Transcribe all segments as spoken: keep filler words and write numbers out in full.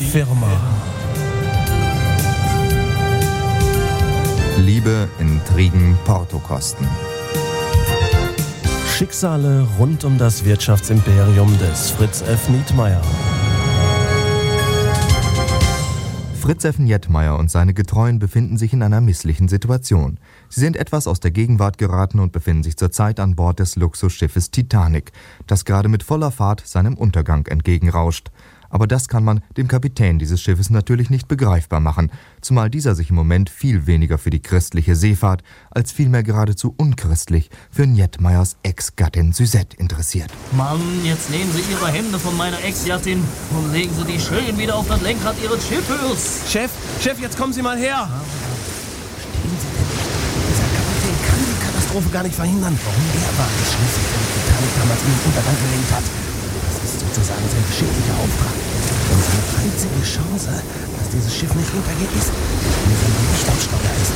Firma. Liebe, Intrigen, Portokosten. Schicksale rund um das Wirtschaftsimperium des Fritz F. Nietmeyer. Fritz F. Nietmeyer und seine Getreuen befinden sich in einer misslichen Situation. Sie sind etwas aus der Gegenwart geraten und befinden sich zurzeit an Bord des Luxusschiffes Titanic, das gerade mit voller Fahrt seinem Untergang entgegenrauscht. Aber das kann man dem Kapitän dieses Schiffes natürlich nicht begreifbar machen, zumal dieser sich im Moment viel weniger für die christliche Seefahrt als vielmehr geradezu unchristlich für Nietmeyers Ex-Gattin Suzette interessiert. Mann, jetzt nehmen Sie Ihre Hände von meiner Ex-Gattin und legen Sie die schön wieder auf das Lenkrad Ihres Schiffes. Chef, Chef, jetzt kommen Sie mal her. Stehen Sie denn nicht? Dieser Kapitän kann die Katastrophe gar nicht verhindern. Warum er war es schließlich, der die Titanic damals in den Untergang gelenkt hat? Das ist sozusagen sein geschicklicher Auftrag. Und seine einzige Chance, dass dieses Schiff nicht untergeht, ist, wenn sein Licht am Steuer ist.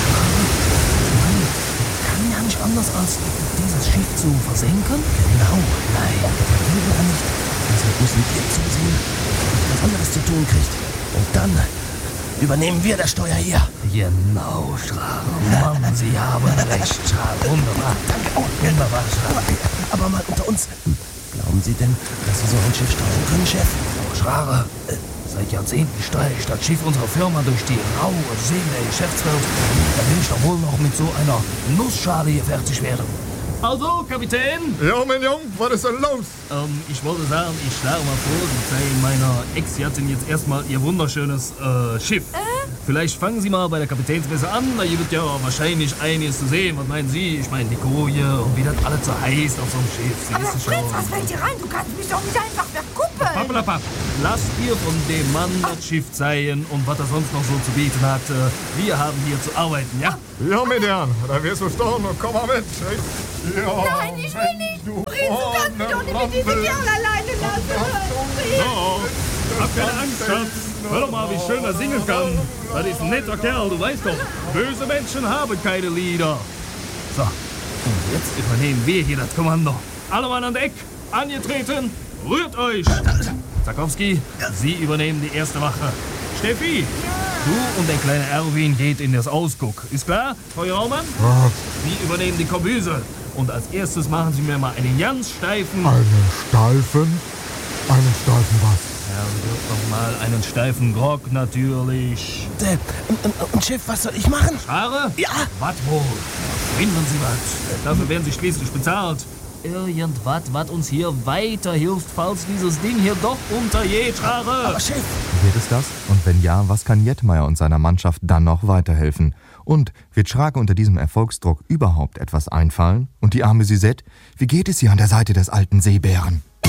Mann, kann ja nicht anders, als dieses Schiff zu versenken? Genau, nein, will er nicht. Deshalb müssen wir zusehen, dass er was anderes zu tun kriegt. Und dann übernehmen wir das Steuer hier. Genau, Schrabe. Mann, Sie haben recht, Schrabe. Wunderbar. Danke. Oh, wunderbar, Schrabe. Aber mal unter uns. Glauben Sie denn, dass Sie so ein Schiff steuern können, Chef? Oh, Schrabe. Äh, seit Jahrzehnten steuere ich das Schiff unserer Firma durch die raue See der Geschäftswelt. Da will ich doch wohl noch mit so einer Nussschale hier fertig werden. Also, Kapitän? Ja, mein Junge, was ist denn los? Ähm, ich wollte sagen, ich schlage mal vor, Sie zeigen meiner Ex-Gattin jetzt erstmal ihr wunderschönes äh, Schiff. Äh? Vielleicht fangen Sie mal bei der Kapitänsmesse an, da gibt ja wahrscheinlich einiges zu sehen. Was meinen Sie? Ich meine, die Koje und wie das alles so heißt auf so einem Schiff. Sie Aber wissen Fritz, schon. was fällt dir rein? Du kannst mich doch nicht einfach verkuppeln. Pappelapapp, lasst ihr von dem Mann das Schiff zeigen und was er sonst noch so zu bieten hat. Äh, Wir haben hier zu arbeiten, ja? Ja, meine Herren, da wirst du staunen. Komm mal mit. Ja, Nein, ich will nicht. Du Fritz, du kannst mich doch nicht mit diesem Kerl alleine lassen. So, hab keine Angst, Schatz. Hör doch mal, wie schön er singen kann. Das ist ein netter Kerl, du weißt doch. Böse Menschen haben keine Lieder. So, und jetzt übernehmen wir hier das Kommando. Alle Mann an Deck, angetreten, rührt euch. Zakowski, Sie übernehmen die erste Wache. Steffi, du und der kleine Erwin geht in das Ausguck. Ist klar, Feuermann? Ja. Sie übernehmen die Kombüse. Und als erstes machen Sie mir mal einen ganz steifen... Einen steifen? Einen steifen was? Ja, wird noch mal einen steifen Grog, natürlich. Äh, und, und, und Chef, was soll ich machen? Haare? Ja. Was wohl? Finden Sie was. Dafür werden Sie schließlich bezahlt. Irgendwas, was uns hier weiterhilft, falls dieses Ding hier doch untergeht, Haare. Aber Chef... Wird es das? Und wenn ja, was kann Nietmeyer und seiner Mannschaft dann noch weiterhelfen? Und wird Schrake unter diesem Erfolgsdruck überhaupt etwas einfallen? Und die arme Suzette? Wie geht es ihr an der Seite des alten Seebären?